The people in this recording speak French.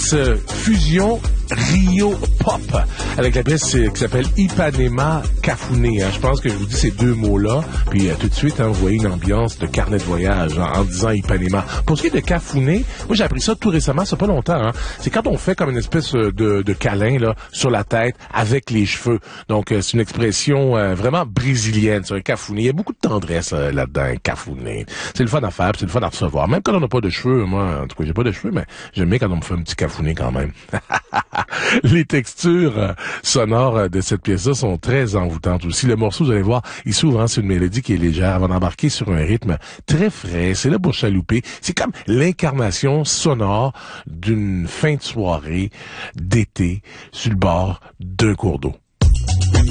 pièce fusion Rio Pop avec la pièce qui s'appelle Ipanema Cafuné. Je pense que je vous dis ces deux mots-là, puis tout de suite, vous voyez une ambiance de carnet de voyage en disant Ipanema. Pour ce qui est de Cafuné, moi j'ai appris ça tout récemment, ça fait pas longtemps. C'est quand on fait comme une espèce de câlin là sur la tête avec les cheveux. Donc c'est une expression vraiment brésilienne, c'est un Cafuné. Il y a beaucoup de tendresse là-dedans, Cafuné. C'est le fun à faire, c'est le fun à recevoir. Même quand on n'a pas de cheveux, moi en tout cas j'ai pas de cheveux, mais j'aime bien quand on me fait un petit Cafuné quand même. Les textures sonores de cette pièce-là sont très envoûtantes aussi. Le morceau, vous allez voir, il s'ouvre, c'est une mélodie qui est légère avant d'embarquer sur un rythme très frais. C'est là pour chalouper. C'est comme l'incarnation sonore d'une fin de soirée d'été sur le bord d'un cours d'eau.